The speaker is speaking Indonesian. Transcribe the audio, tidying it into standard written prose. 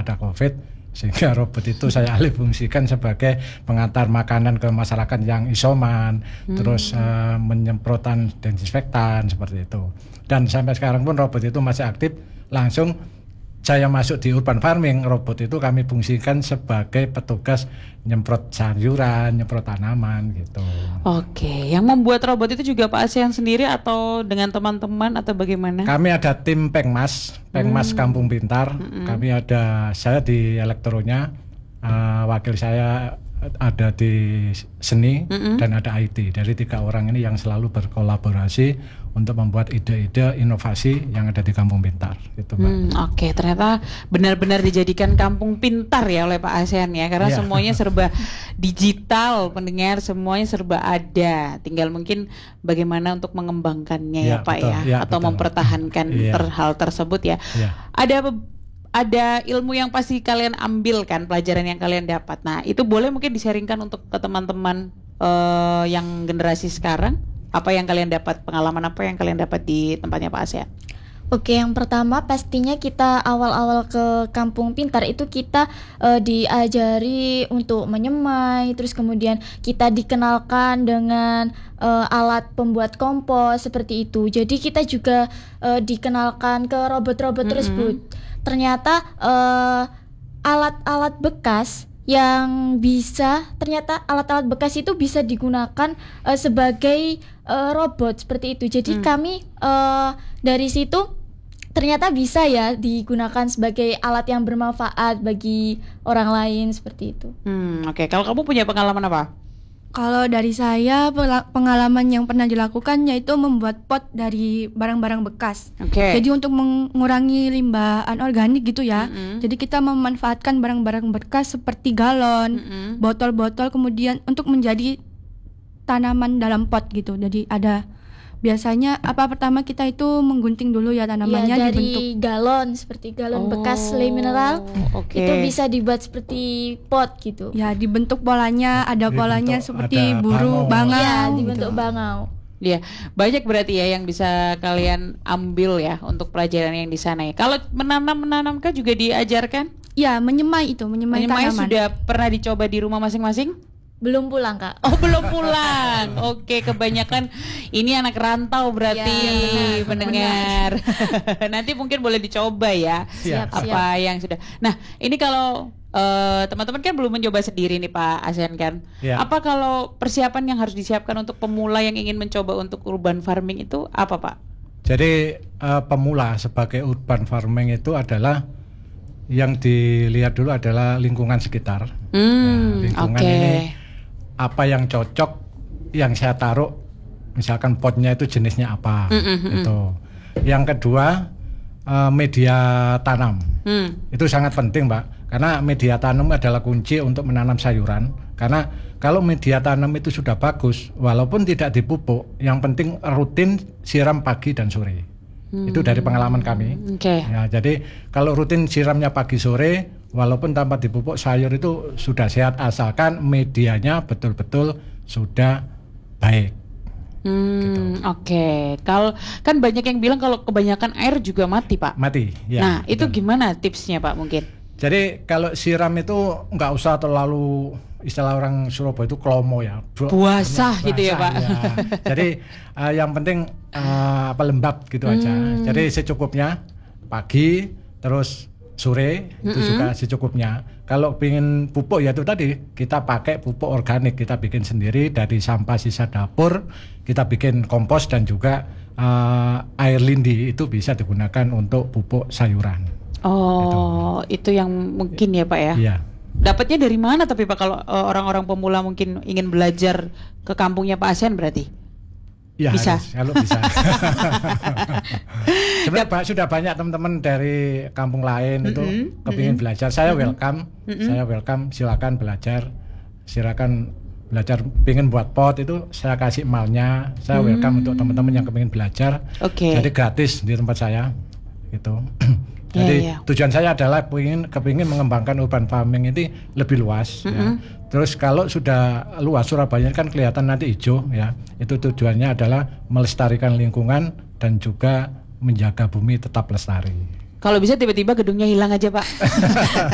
ada COVID, sehingga robot itu saya alih fungsikan sebagai pengantar makanan ke masyarakat yang isoman, terus menyemprotan desinfektan seperti itu. Dan sampai sekarang pun robot itu masih aktif. Langsung saya masuk di urban farming, robot itu kami fungsikan sebagai petugas nyemprot sayuran, nyemprot tanaman gitu. Oke, yang membuat robot itu juga Pak ASEAN sendiri atau dengan teman-teman atau bagaimana? Kami ada tim Pengmas Kampung Pintar. Kami ada, saya di elektronya, wakil saya ada di seni dan ada IT. Dari 3 orang ini yang selalu berkolaborasi untuk membuat ide-ide inovasi yang ada di Kampung Pintar. Gitu, Oke, ternyata benar-benar dijadikan kampung pintar ya oleh Pak ASEAN ya, karena semuanya serba digital, pendengar, semuanya serba ada. Tinggal mungkin bagaimana untuk mengembangkannya ya Pak betul, atau betul. mempertahankan hal tersebut ya. Ada ilmu yang pasti kalian ambil kan, pelajaran yang kalian dapat. Nah, itu boleh mungkin di-sharingkan untuk ke teman-teman yang generasi sekarang. Apa yang kalian dapat, pengalaman apa yang kalian dapat di tempatnya Pak ASEAN? Oke, yang pertama pastinya kita awal-awal ke Kampung Pintar itu kita diajari untuk menyemai, terus kemudian kita dikenalkan dengan alat pembuat kompos seperti itu. Jadi kita juga dikenalkan ke robot-robot tersebut. Ternyata alat-alat bekas ternyata alat-alat bekas itu bisa digunakan sebagai robot seperti itu. Jadi kami dari situ ternyata bisa ya digunakan sebagai alat yang bermanfaat bagi orang lain seperti itu. Oke. Kalau kamu punya pengalaman apa? Kalau dari saya, pengalaman yang pernah dilakukan yaitu membuat pot dari barang-barang bekas. Jadi untuk mengurangi limbah anorganik gitu ya. Jadi kita memanfaatkan barang-barang bekas seperti galon, botol-botol, kemudian untuk menjadi tanaman dalam pot gitu. Jadi biasanya pertama kita itu menggunting dulu ya tanamannya dari dibentuk galon, seperti galon bekas le mineral. Itu bisa dibuat seperti pot gitu. Ya, dibentuk polanya, ada polanya seperti bangau. Ya, dibentuk bangau. Iya, banyak berarti ya yang bisa kalian ambil ya untuk pelajaran yang di sana ya. Kalau menanam kan juga diajarkan? Ya, menyemai tanaman. Sudah pernah dicoba di rumah masing-masing? Belum pulang, Kak. Oh, belum pulang. Oke, kebanyakan ini anak rantau berarti, pendengar. Nanti mungkin boleh dicoba ya. Siap. Yang sudah. Nah, ini kalau teman-teman kan belum mencoba sendiri nih Pak ASEAN kan. Apa kalau persiapan yang harus disiapkan untuk pemula yang ingin mencoba untuk urban farming itu apa, Pak? Jadi pemula sebagai urban farming itu adalah yang dilihat dulu adalah lingkungan sekitar. Lingkungan ini apa yang cocok yang saya taruh, misalkan potnya itu jenisnya apa. Itu. Yang kedua media tanam. Itu sangat penting, Mbak, karena media tanam adalah kunci untuk menanam sayuran. Karena kalau media tanam itu sudah bagus, walaupun tidak dipupuk, yang penting rutin siram pagi dan sore. Itu dari pengalaman kami. Ya, jadi kalau rutin siramnya pagi sore, walaupun tanpa dipupuk, sayur itu sudah sehat asalkan medianya betul-betul sudah baik. Gitu. Kalau kan banyak yang bilang kalau kebanyakan air juga mati, Pak. Mati. Ya, nah, itu gimana tipsnya, Pak, mungkin? Jadi kalau siram itu nggak usah terlalu, istilah orang Surabaya itu klomo ya, basah gitu ya Pak. Ya. Jadi yang penting lembab gitu aja. Jadi secukupnya pagi, terus sore itu juga secukupnya. Kalau ingin pupuk ya itu tadi kita pakai pupuk organik, kita bikin sendiri dari sampah sisa dapur, kita bikin kompos dan juga air lindi itu bisa digunakan untuk pupuk sayuran. Itu yang mungkin ya Pak ya. Iya. Dapatnya dari mana tapi Pak kalau orang-orang pemula mungkin ingin belajar ke kampungnya Pak ASEAN berarti? Ya, bisa. Kalau bisa. Sebenarnya sudah banyak teman-teman dari kampung lain itu kepingin belajar. Saya welcome, silakan belajar, pingin buat pot itu saya kasih malnya, saya welcome untuk teman-teman yang kepingin belajar. Jadi gratis di tempat saya, gitu. Jadi tujuan saya adalah kepingin mengembangkan urban farming ini lebih luas. Ya. Terus kalau sudah luas, Surabaya kan kelihatan nanti hijau ya. Itu tujuannya adalah melestarikan lingkungan dan juga menjaga bumi tetap lestari. Kalau bisa tiba-tiba gedungnya hilang aja Pak.